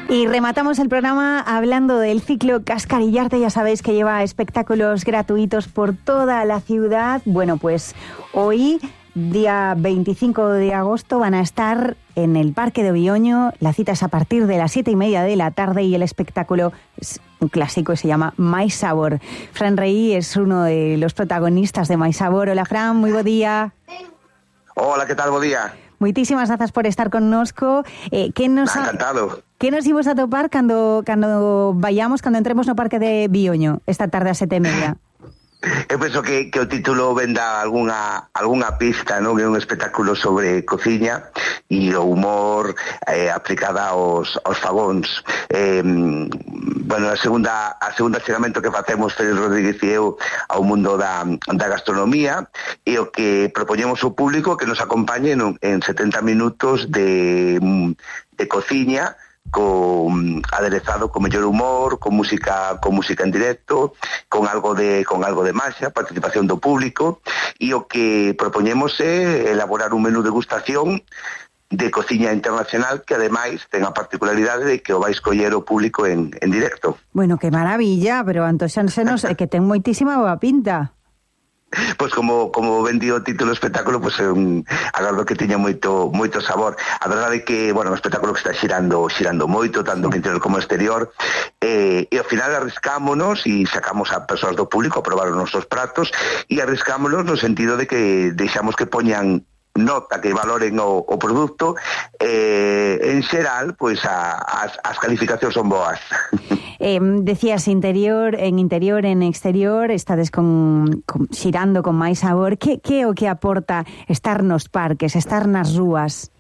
Y rematamos el programa hablando del ciclo Cascarillarte. Ya sabéis que lleva espectáculos gratuitos por toda la ciudad. Bueno, pues hoy, día 25 de agosto, van a estar en el Parque de Bioño. La cita es a partir de las 7:30 de la tarde y el espectáculo es un clásico, se llama Mais Sabor. Fran Rey es uno de los protagonistas de Mais Sabor. Hola, Fran, muy buen día. Hola, ¿qué tal? Buen día. Muchísimas gracias por estar connosco. Encantado. Que nos imos a topar cando entremos no Parque de Bioño esta tarde a 7:30? Eu penso que o título venda algunha pista, non? É un espectáculo sobre cociña e o humor aplicada aos fagóns. Bueno, a segunda chegamento que facemos Félix Rodríguez e eu ao mundo da gastronomía, e o que propoñemos ao público que nos acompañe en 70 minutos de cociña, aderezado con mellor humor, con música en directo, con algo de magia, participación do público, e o que propoñemos é elaborar un menú de degustación de cociña internacional que ademais ten a particularidade de que o vai escoller o público en directo. Bueno, que maravilla, pero antoxánsenos que ten moitísima boa pinta. Pois como vendí o título do espectáculo, pois agardo que tiña moito sabor. A verdade é que, bueno, o espectáculo que está xirando moito, tanto no interior como no exterior, e ao final arriscámonos e sacamos a persoas do público a probar os nosos pratos, e arriscámonos no sentido de que deixamos que poñan nota, que valoren o produto. En xeral, pois as calificacións son boas. Decías en interior, en exterior, estades xirando con Mais Sabor. Que é o que aporta estar nos parques, estar nas rúas?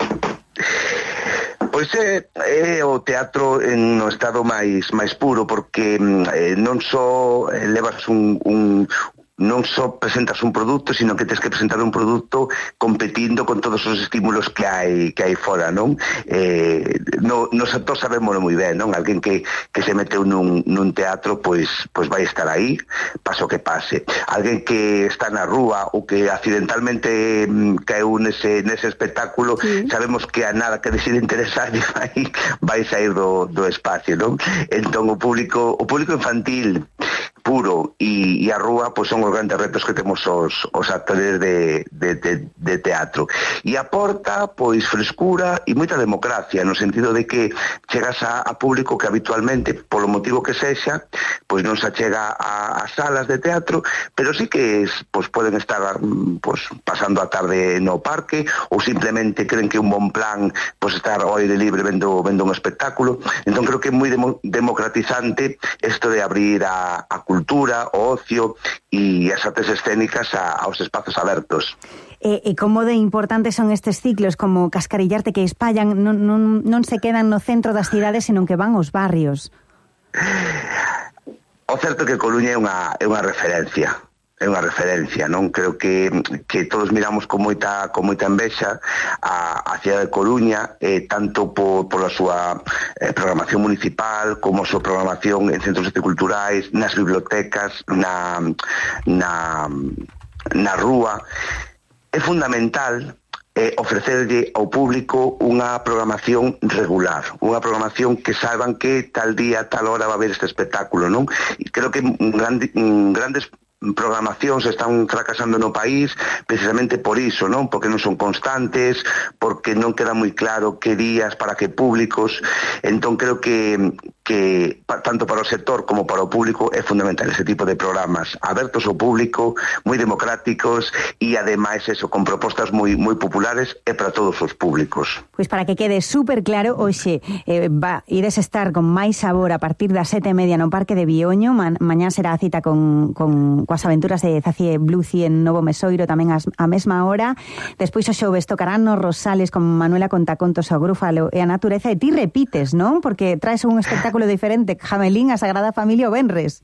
Pois é o teatro no estado máis puro, porque non só levas non só presentas un produto, sino que tens que presentar un produto competindo con todos os estímulos que hai fora, non? Nos actores sabémoslo moi ben, non? Alguén que se meteu nun teatro, pois vai estar aí, pase o que pase. Alguén que está na rúa ou que accidentalmente caeu nese espectáculo, sí, sabemos que a nada que decide interesar vai sair do espacio, non? Entón o público infantil puro e a rúa, pois son os grandes retos que temos os actores de teatro, e aporta pois frescura e moita democracia, no sentido de que chegas a público que habitualmente, polo motivo que sexa, pois non se achega a salas de teatro, pero sí que pois poden estar pois pasando a tarde no parque, ou simplemente creen que é un bon plan pois estar ao aire libre vendo un espectáculo. Entón creo que é moi democratizante isto de abrir a cultura, o ocio e as artes escénicas aos espazos abertos. E como de importantes son estes ciclos como Cascarillarte, que espallan, non se quedan no centro das cidades, senón que van aos barrios? O certo é que Coruña é unha referencia. É unha referencia, non? Creo que todos miramos con moita envexa a cidade de Coruña, tanto pola súa programación municipal, como a súa programación en centros culturais, nas bibliotecas, na rúa. É fundamental ofrecerlle ao público unha programación regular, unha programación que saiban que tal día, tal hora va a haber este espectáculo, non? E creo que grandes programacións están fracasando no país precisamente por iso, non? Porque non son constantes, porque non queda moi claro que días para que públicos. Entón creo que tanto para o sector como para o público é fundamental ese tipo de programas abertos ao público, moi democráticos e ademais eso, con propostas moi populares e para todos os públicos. Pois para que quede super claro, hoxe ides estar con Mais Sabor a partir das 7:30 no Parque de Bioño. Mañá será a cita coas aventuras de Zazie Bluci en Novo Mesoiro, tamén á mesma hora. Despois o xoves tocarán nos Rosales con Manuela Contacontos, o Grúfalo e a Natureza, e ti repites, non? Porque traes un espectáculo diferente, Jamelín, a Sagrada Familia o venres.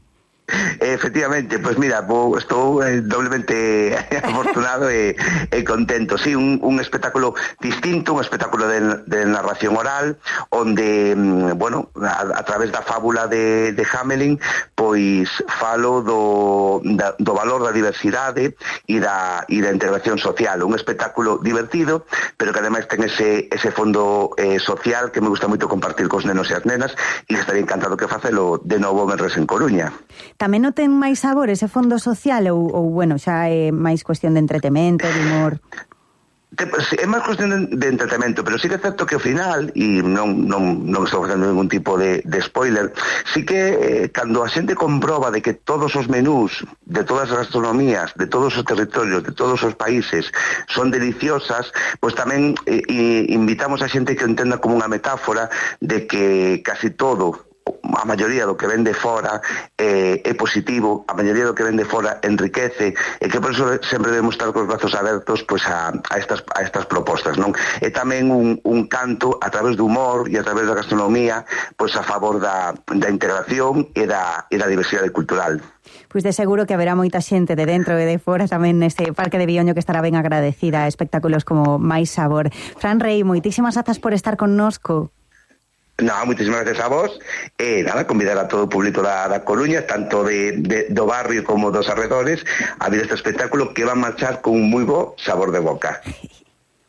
Efectivamente, pues mira, estou doblemente afortunado e contento. Sí, un espectáculo distinto, un espectáculo de narración oral, onde, bueno, a través da fábula de Hamelin, pois falo do valor da diversidade e da integración social. Un espectáculo divertido, pero que ademais ten ese fondo social que me gusta moito compartir cos nenos e as nenas, e estaría encantado que facelo de novo venres en Coruña. Tamén non ten máis sabor ese fondo social ou bueno, xa é máis cuestión de entretemento, de humor? É máis cuestión de entretenimento, pero sí que é certo que ao final, e non estou facendo ningún tipo de spoiler, sí que cando a xente comproba de que todos os menús de todas as gastronomías, de todos os territorios, de todos os países son deliciosas, pois tamén invitamos a xente que entenda como unha metáfora de que casi todo, a maioría do que vende fora é positivo, a maioría do que vende fora enriquece, e que por eso sempre debemos estar cos brazos abertos pois a estas propostas, non? É tamén un canto a través do humor e a través da gastronomía pois a favor da integración e da diversidade cultural. Pois de seguro que haberá moita xente de dentro e de fora tamén neste Parque de Vioño que estará ben agradecida a espectáculos como Máis Sabor. Fran Rei, moitísimas grazas por estar connosco. No, muchísimas gracias a vos. Nada, convidar a todo o público da Coruña, tanto do barrio como dos arredores, a ver este espectáculo que va a marchar con un moi bo sabor de boca.